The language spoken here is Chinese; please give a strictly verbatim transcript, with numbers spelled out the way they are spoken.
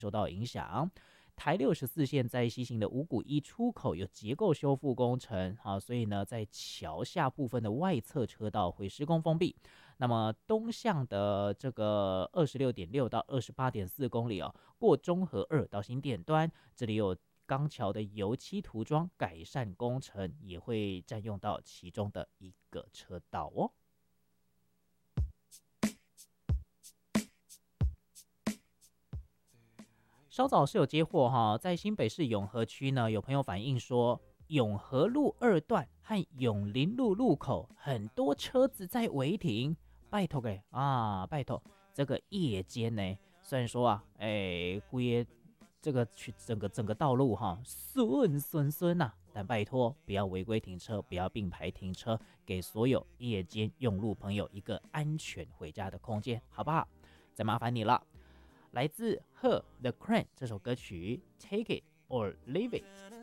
受到影响。台六十四线在西行的五股一出口有结构修复工程，好，所以呢，在桥下部分的外侧车道会施工封闭。那么东向的这个二十六点六到二十八点四公里哦，过中和二到新店端，这里有钢桥的油漆涂装改善工程，也会占用到其中的一个车道哦。稍早是有接获哈，在新北市永和区呢，有朋友反映说，永和路二段和永林路路口很多车子在违停，拜托给啊，拜托，这个夜间呢，虽然说啊，哎，规这个去整个整个道路哈，顺顺顺呐，但拜托不要违规停车，不要并排停车，给所有夜间用路朋友一个安全回家的空间，好不好？再麻烦你了。来自 Her The Crane 这首歌曲 Take It or Leave It。